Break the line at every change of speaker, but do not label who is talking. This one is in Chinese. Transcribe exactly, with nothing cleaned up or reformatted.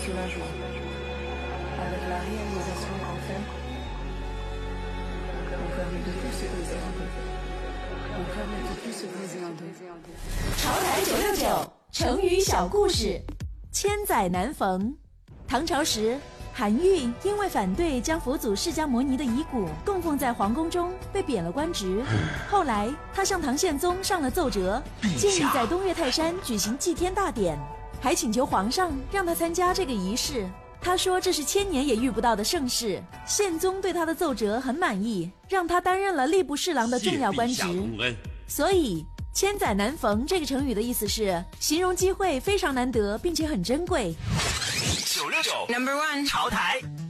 soulagement. Avec la réalisation enfin, on permet de plus se briser en deux. On permet de plus se briser en deux.
潮台九六九成语小故事，千载难逢。唐朝时，韩愈因为反对将佛祖释迦摩尼的遗骨供奉在皇宫中，被贬了官职。后来，他向唐宪宗上了奏折，建议在东岳泰山举行祭天大典，还请求皇上让他参加这个仪式。他说这是千年也遇不到的盛事。宪宗对他的奏折很满意，让他担任了吏部侍郎的重要官职。所以千载难逢这个成语的意思是形容机会非常难得，并且很珍贵。
九六九 Number One 潮台。